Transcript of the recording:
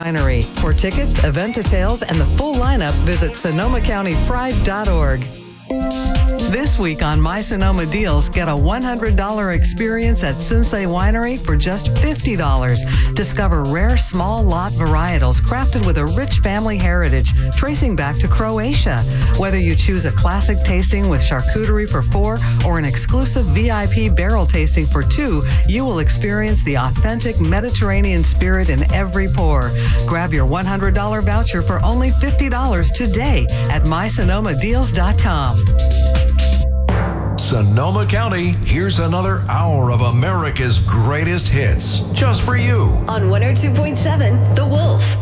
Winery. For tickets, event details, and the full lineup, visit SonomaCountyPride.org. This week on My Sonoma Deals, get a $100 experience at Sunsei Winery for just $50. Discover rare small lot varietals crafted with a rich family heritage tracing back to Croatia. Whether you choose a classic tasting with charcuterie for $4 or an exclusive VIP barrel tasting for $2, you will experience the authentic Mediterranean spirit in every pour. Grab your $100 voucher for only $50 today at mysonomadeals.com. Sonoma County, here's another hour of America's greatest hits, just for you. On 102.7, The Wolf.